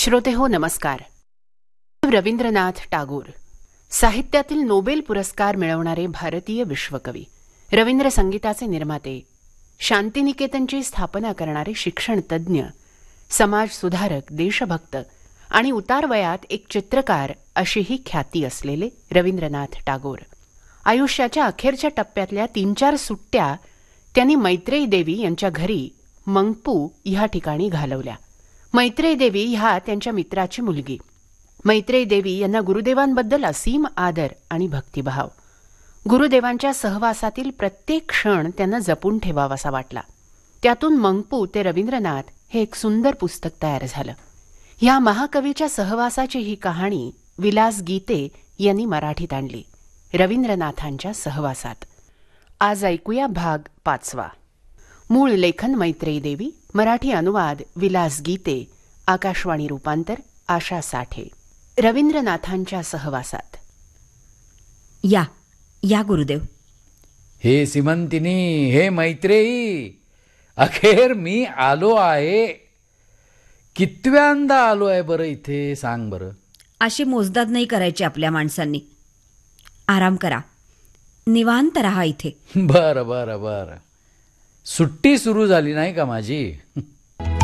श्रोते हो नमस्कार. रवींद्रनाथ टागोर, साहित्यातील नोबेल पुरस्कार मिळवणारे भारतीय विश्वकवी, रवींद्र संगीताचे निर्माते, शांतिनिकेतनची स्थापना करणारे शिक्षण तज्ज्ञ, समाज सुधारक, देशभक्त आणि उतारवयात एक चित्रकार अशीही ख्याती असलेले रवींद्रनाथ टागोर. आयुष्याच्या अखेरच्या टप्प्यातल्या 3-4 सुट्ट्या त्यांनी मैत्रेयी देवी यांच्या घरी मंगपू ह्या ठिकाणी घालवल्या. मैत्रेयी देवी ह्या त्यांच्या मित्राची मुलगी. मैत्रेयी देवी यांना गुरुदेवांबद्दल असीम आदर आणि भक्तिभाव. गुरुदेवांच्या सहवासातील प्रत्येक क्षण त्यांना जपून ठेवावासा वाटला. त्यातून मंगपू ते रवींद्रनाथ हे एक सुंदर पुस्तक तयार झालं. ह्या महाकवीच्या सहवासाची ही कहाणी विलास गीते यांनी मराठीत आणली. रवींद्रनाथांच्या सहवासात आज ऐकूया भाग 5. मूळ लेखन मैत्रेयी देवी, मराठी अनुवाद विलास गीते, आकाशवाणी रूपांतर आशा साठे. रवींद्रनाथांच्या सहवासात. या या गुरुदेव. हे सिमंतिनी, हे मैत्रेयी, अखेर मी आलो आहे. कितव्यांदा आलो आहे बरं इथे, सांग बरं. अशी मोजदाद नाही करायची आपल्या माणसांनी. आराम करा, निवांत रहा इथे. बरं बरं बरं. सुट्टी सुरू झाली नाही का माझी?